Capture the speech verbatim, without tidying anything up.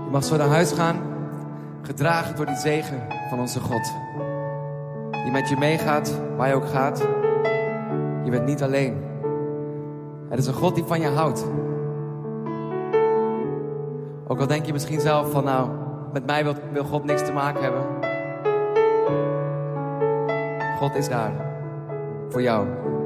Je mag zo naar huis gaan, gedragen door die zegen van onze God. Die met je meegaat, waar je ook gaat. Je bent niet alleen. Het is een God die van je houdt. Ook al denk je misschien zelf van, nou, met mij wil, wil God niks te maken hebben. God is daar voor jou.